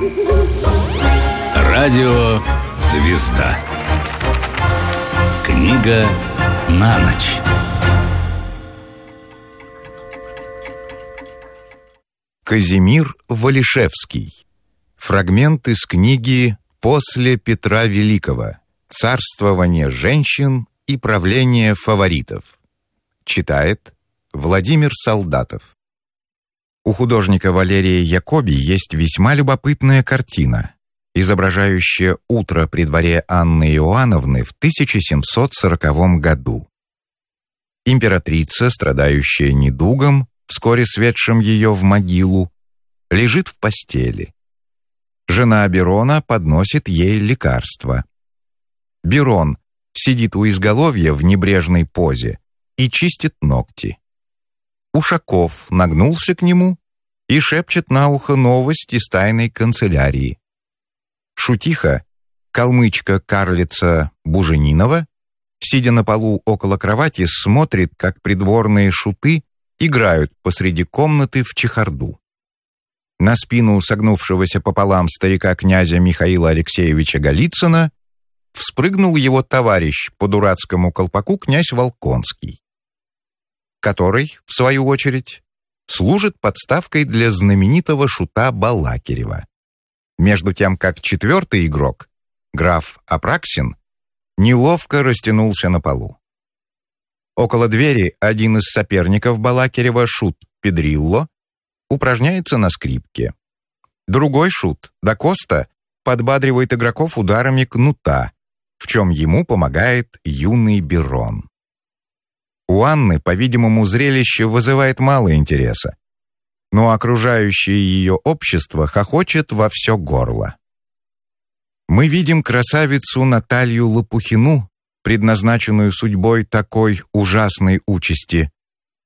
Радио «Звезда». Книга на ночь. Казимир Валишевский. Фрагмент из книги «После Петра Великого. Царствование женщин и правление фаворитов». Читает Владимир Солдатов. У художника Валерия Якоби есть весьма любопытная картина, изображающая утро при дворе Анны Иоанновны в 1740 году. Императрица, страдающая недугом, вскоре светшим ее в могилу, лежит в постели. Жена Берона подносит ей лекарство. Берон сидит у изголовья в небрежной позе и чистит ногти. Ушаков нагнулся к нему и шепчет на ухо новость из тайной канцелярии. Шутиха, калмычка-карлица Буженинова, сидя на полу около кровати, смотрит, как придворные шуты играют посреди комнаты в чехарду. На спину согнувшегося пополам старика князя Михаила Алексеевича Голицына вспрыгнул его товарищ по дурацкому колпаку князь Волконский, который, в свою очередь, служит подставкой для знаменитого шута Балакирева. Между тем, как четвертый игрок, граф Апраксин, неловко растянулся на полу. Около двери один из соперников Балакирева, шут Педрилло, упражняется на скрипке. Другой шут, да Коста, подбадривает игроков ударами кнута, в чем ему помогает юный Берон. У Анны, по-видимому, зрелище вызывает мало интереса, но окружающее ее общество хохочет во все горло. Мы видим красавицу Наталью Лопухину, предназначенную судьбой такой ужасной участи. В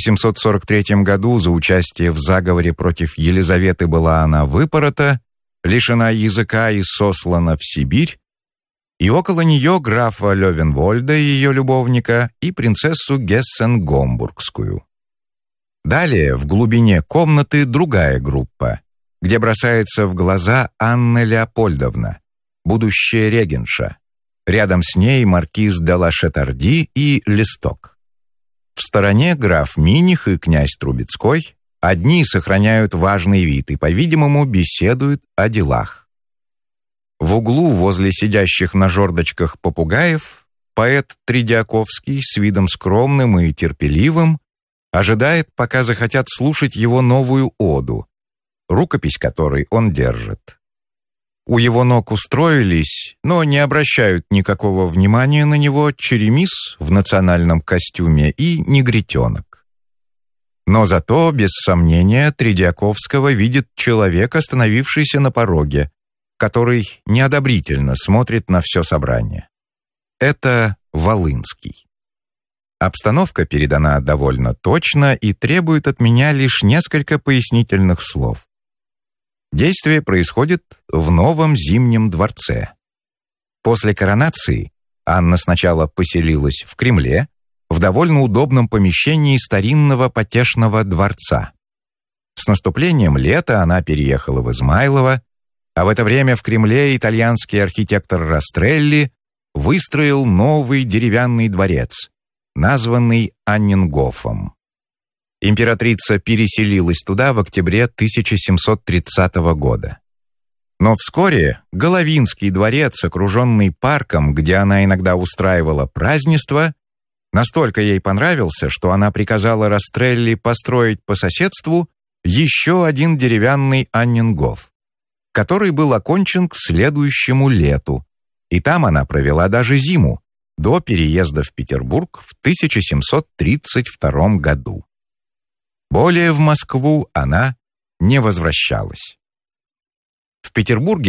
1743 году за участие в заговоре против Елизаветы была она выпорота, лишена языка и сослана в Сибирь, и около нее графа Лёвенвольда, ее любовника, и принцессу Гессен-Гомбургскую. Далее в глубине комнаты другая группа, где бросается в глаза Анна Леопольдовна, будущая регенша. Рядом с ней маркиз де ла Шетарди и Листок. В стороне граф Миних и князь Трубецкой. Одни сохраняют важный вид и, по-видимому, беседуют о делах. В углу возле сидящих на жердочках попугаев поэт Тредиаковский с видом скромным и терпеливым ожидает, пока захотят слушать его новую оду, рукопись которой он держит. У его ног устроились, но не обращают никакого внимания на него черемис в национальном костюме и негритенок. Но зато, без сомнения, Тредиаковского видит человек, остановившийся на пороге, который неодобрительно смотрит на все собрание. Это Волынский. Обстановка передана довольно точно и требует от меня лишь несколько пояснительных слов. Действие происходит в новом Зимнем дворце. После коронации Анна сначала поселилась в Кремле, в довольно удобном помещении старинного потешного дворца. С наступлением лета она переехала в Измайлово, а в это время в Кремле итальянский архитектор Растрелли выстроил новый деревянный дворец, названный Аннингофом. Императрица переселилась туда в октябре 1730 года. Но вскоре Головинский дворец, окруженный парком, где она иногда устраивала празднества, настолько ей понравился, что она приказала Растрелли построить по соседству еще один деревянный Аннингоф, который был окончен к следующему лету, и там она провела даже зиму, до переезда в Петербург в 1732 году. Более в Москву она не возвращалась. В Петербурге